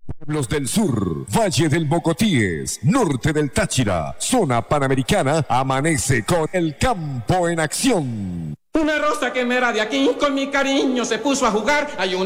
Pueblos del sur, Valle del Mocotíes, norte del Táchira, zona panamericana, amanece con el campo en acción. Una rosa que me era de aquí, con mi cariño se puso a jugar. Hay una